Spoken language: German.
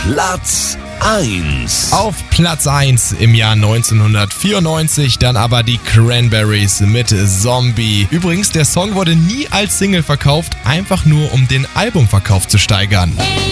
Platz 1. Auf Platz 1 im Jahr 1994 dann aber die Cranberries mit Zombie. Übrigens, der Song wurde nie als Single verkauft, einfach nur um den Albumverkauf zu steigern.